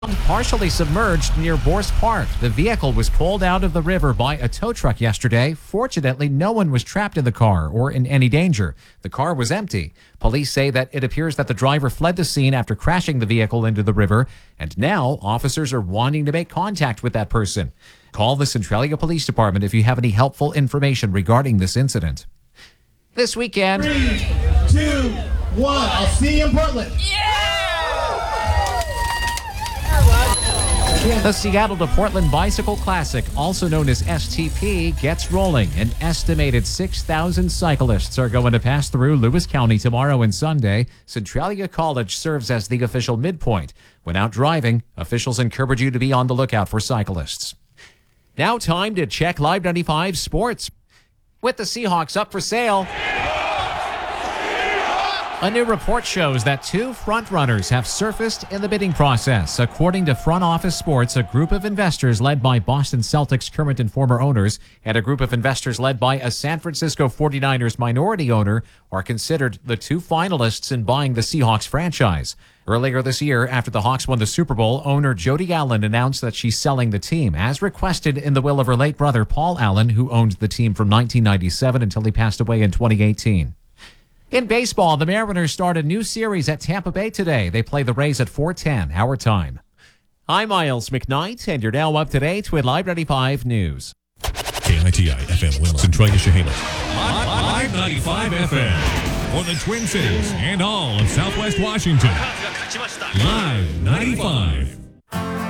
Partially submerged near Bourse Park. The vehicle was pulled out of the river by a tow truck yesterday. Fortunately, no one was trapped in the car or in any danger. The car was empty. Police say that it appears that the driver fled the scene after crashing the vehicle into the river, and now officers are wanting to make contact with that person. Call the Centralia Police Department if you have any helpful information regarding this incident. This weekend... 3, 2, 1. I'll see you in Portland. The Seattle to Portland Bicycle Classic, also known as STP, gets rolling. An estimated 6,000 cyclists are going to pass through Lewis County tomorrow and Sunday. Centralia College serves as the official midpoint. When out driving, officials encourage you to be on the lookout for cyclists. Now time to check Live 95 Sports. With the Seahawks up for sale, a new report shows that two frontrunners have surfaced in the bidding process. According to Front Office Sports, a group of investors led by Boston Celtics current and former owners and a group of investors led by a San Francisco 49ers minority owner are considered the two finalists in buying the Seahawks franchise. Earlier this year, after the Hawks won the Super Bowl, owner Jody Allen announced that she's selling the team, as requested in the will of her late brother Paul Allen, who owned the team from 1997 until he passed away in 2018. In baseball, the Mariners start a new series at Tampa Bay today. They play the Rays at 4:10 our time. I'm Miles McKnight, and you're now up to date with Live 95 News. KITI FM Willow, Centralia Chehalis. Live 95 FM for the Twin Cities and all of Southwest Washington. Live 95.